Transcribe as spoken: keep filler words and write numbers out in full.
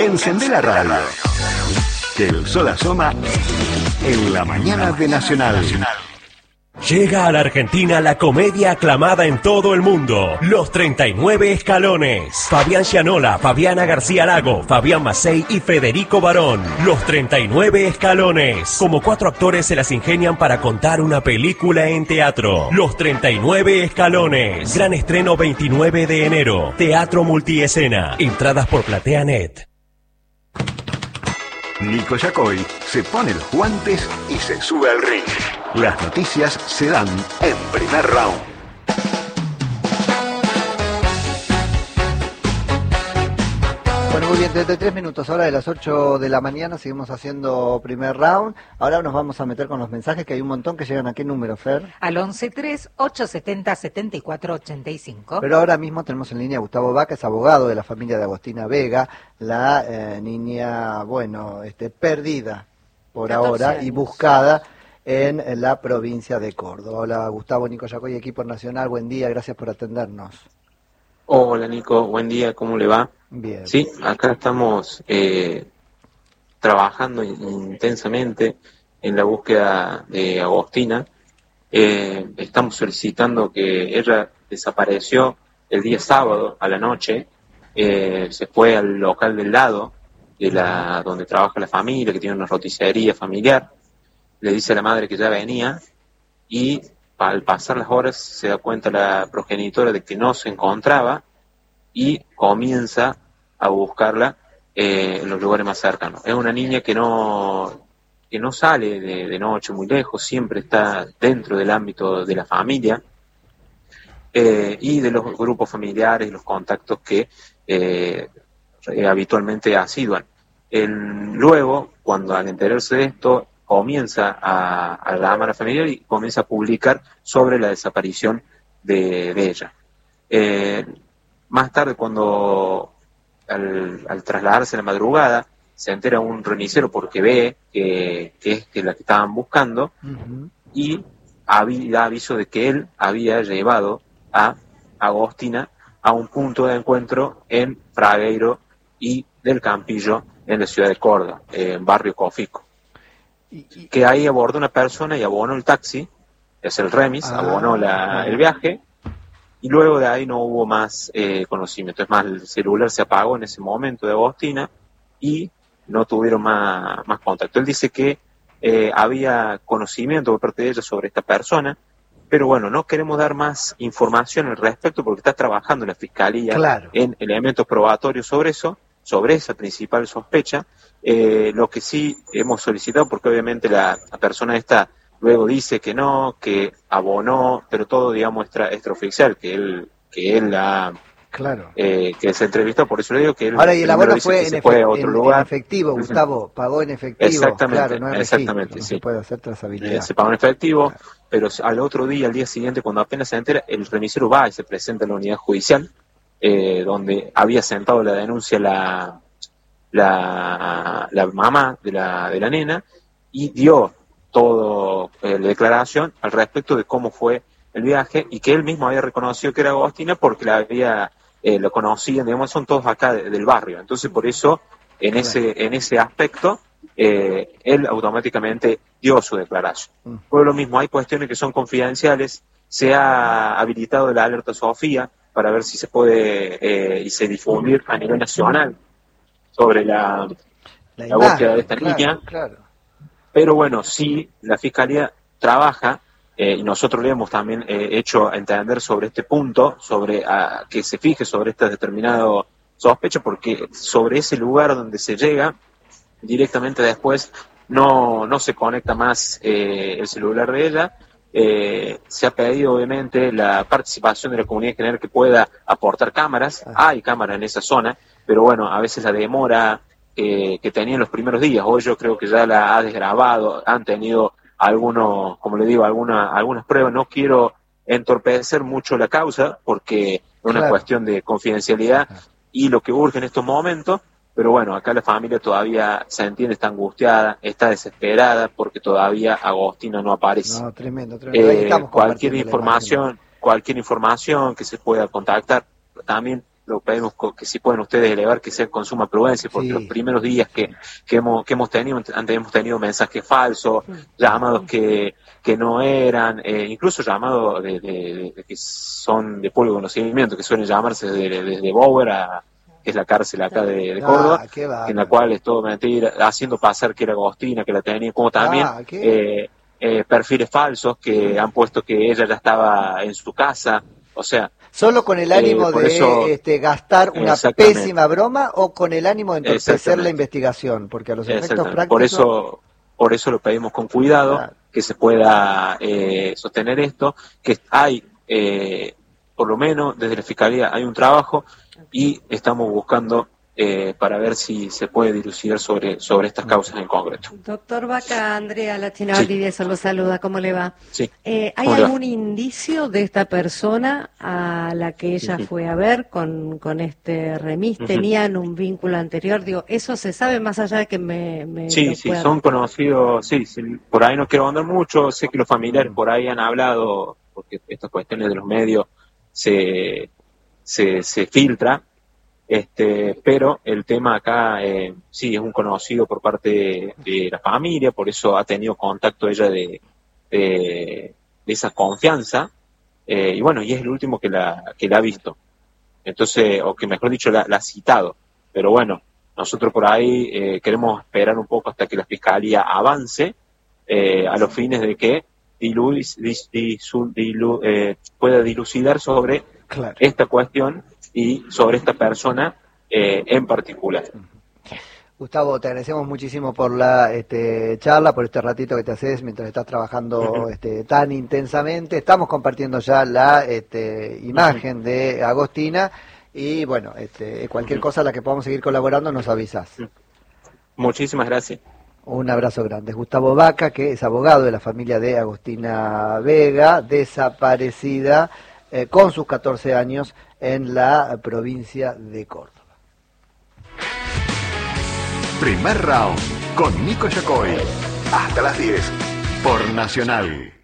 Encendé la radio. Que el sol asoma en la mañana de Nacional. Llega a la Argentina la comedia aclamada en todo el mundo, Los treinta y nueve Escalones. Fabián Gianola, Fabiana García Lago, Fabián Macei y Federico Barón. Los treinta y nueve Escalones. Como cuatro actores se las ingenian para contar una película en teatro. Los treinta y nueve Escalones. Gran estreno veintinueve de enero. Teatro multiescena. Entradas por PlateaNet. Nico Yacoy se pone los guantes y se sube al ring. Las noticias se dan en primer round. Bueno, muy bien, treinta y tres minutos, ahora de las ocho de la mañana, seguimos haciendo primer round. Ahora nos vamos a meter con los mensajes, que hay un montón que llegan a qué número, Fer. Al once tres, ochocientos setenta, setenta y cuatro ochenta y cinco. Pero ahora mismo tenemos en línea a Gustavo Vaca, es abogado de la familia de Agostina Vega, la eh, niña, bueno, este, perdida por ahora años. Y buscada en, en la provincia de Córdoba. Hola Gustavo, Nico Yacoy, equipo nacional, buen día, gracias por atendernos. Hola Nico, buen día, ¿cómo le va? Bien. Sí, acá estamos eh, trabajando intensamente en la búsqueda de Agostina. Eh, estamos solicitando que ella desapareció el día sábado a la noche, eh, se fue al local del lado, de la donde trabaja la familia, que tiene una roticería familiar, le dice a la madre que ya venía y al pasar las horas se da cuenta la progenitora de que no se encontraba y comienza a buscarla eh, en los lugares más cercanos. Es una niña que no que no sale de, de noche muy lejos, siempre está dentro del ámbito de la familia eh, y de los grupos familiares y los contactos que eh, habitualmente asíduan. El, luego, cuando al enterarse de esto, comienza a, a llamar a la familia y comienza a publicar sobre la desaparición de, de ella. Eh, más tarde, cuando al, al trasladarse a la madrugada, se entera un remisero porque ve que, que es que la que estaban buscando, uh-huh. y avi, da aviso de que él había llevado a Agostina a un punto de encuentro en Fragueiro y del Campillo, en la ciudad de Córdoba, en barrio Cofico. Que ahí abordó una persona y abonó el taxi, es el remis, ah, abonó la, el viaje, y luego de ahí no hubo más eh, conocimiento. Es más, el celular se apagó en ese momento de Agostina y no tuvieron más, más contacto. Él dice que eh, había conocimiento por parte de ella sobre esta persona, pero bueno, no queremos dar más información al respecto porque está trabajando la Fiscalía, claro, en elementos probatorios sobre eso, sobre esa principal sospecha. Eh, lo que sí hemos solicitado, porque obviamente la, la persona esta luego dice que no, que abonó, pero todo, digamos, extra, extraoficial, que él que él la claro eh, que se entrevistó, por eso le digo que él ahora y el abono fue, en, fue a otro en, lugar. en efectivo, Gustavo, pagó en efectivo. Exactamente, claro, no exactamente, registro, sí. No se puede hacer trazabilidad. Eh, se pagó en efectivo, claro. Pero al otro día, al día siguiente, cuando apenas se entera, el remisero va y se presenta en la unidad judicial, eh, donde había sentado la denuncia la La, la mamá de la, de la nena, y dio toda eh, la declaración al respecto de cómo fue el viaje, y que él mismo había reconocido que era Agostina porque la había, eh, lo conocían, digamos, son todos acá de, del barrio. Entonces, por eso, en ese, en ese aspecto, eh, él automáticamente dio su declaración. Mm. Por lo mismo, hay cuestiones que son confidenciales, se ha habilitado la alerta Sofía para ver si se puede eh, y se difundir a nivel nacional sobre la, la, la búsqueda de esta claro, niña, claro. Pero bueno, sí, la Fiscalía trabaja, eh, y nosotros le hemos también eh, hecho entender sobre este punto, sobre a, que se fije sobre este determinado sospecho, porque sobre ese lugar donde se llega, directamente después no, no se conecta más eh, el celular de ella. Eh, se ha pedido obviamente la participación de la comunidad en general que pueda aportar cámaras, Ajá. hay cámaras en esa zona, pero bueno, a veces la demora eh, que tenía en los primeros días, hoy yo creo que ya la ha desgrabado, han tenido algunos, como le digo, alguna, algunas pruebas. No quiero entorpecer mucho la causa porque es una claro. cuestión de confidencialidad Ajá. y lo que urge en estos momentos, pero bueno, acá la familia todavía se entiende, está angustiada, está desesperada porque todavía Agostina no aparece. No, tremendo, tremendo. Eh, cualquier información, cualquier información que se pueda contactar, también lo pedimos que si pueden ustedes elevar que sea con suma prudencia, porque sí. Los primeros días que, que hemos que hemos tenido, antes hemos tenido mensajes falsos, llamados que, que no eran, eh, incluso llamados de, de, de que son de público conocimiento, que suelen llamarse desde, desde Bower a que es la cárcel acá de, de Córdoba, ah, en la cual es todo mentira, haciendo pasar que era Agostina, que la tenía, como también ah, eh, eh, perfiles falsos que han puesto que ella ya estaba en su casa, o sea... ¿Solo con el ánimo eh, de eso, este, gastar una pésima broma o con el ánimo de entorpecer la investigación? Porque a los efectos prácticos... Por eso, por eso lo pedimos con cuidado, claro. Que se pueda eh, sostener esto, que hay, eh, por lo menos desde la Fiscalía hay un trabajo y estamos buscando eh, para ver si se puede dilucidar sobre, sobre estas causas en concreto. Doctor Vaca, Andrea La China Valdivieso lo saluda, ¿cómo le va? Sí. Eh, ¿Hay algún va? indicio de esta persona a la que ella uh-huh. fue a ver con, con este remis? Uh-huh. ¿Tenían un vínculo anterior? Digo, ¿eso se sabe más allá de que me... me sí, sí, pueda... son conocidos, sí, sí, por ahí no quiero andar mucho, sé que los familiares por ahí han hablado, porque estas cuestiones de los medios se... se, se filtra, este, pero el tema acá eh, sí es un conocido por parte de, de la familia, por eso ha tenido contacto ella de, de, de esa confianza, eh, y bueno, y es el último que la, que la ha visto, entonces, o que mejor dicho la, la ha citado, pero bueno, nosotros por ahí eh, queremos esperar un poco hasta que la Fiscalía avance eh, a los fines de que dilu, dis, disu, dilu, eh, pueda dilucidar sobre Claro. esta cuestión y sobre esta persona eh, en particular. Gustavo, te agradecemos muchísimo por la este, charla, por este ratito que te haces mientras estás trabajando uh-huh. este, tan intensamente. Estamos compartiendo ya la este, imagen uh-huh. de Agostina y bueno, este, cualquier uh-huh. cosa a la que podamos seguir colaborando nos avisas. Uh-huh. Muchísimas gracias. Un abrazo grande. Gustavo Vaca, que es abogado de la familia de Agostina Vega, desaparecida Eh, con sus catorce años en la provincia de Córdoba. Primer round con Nico Yacoy. Hasta las diez por Nacional.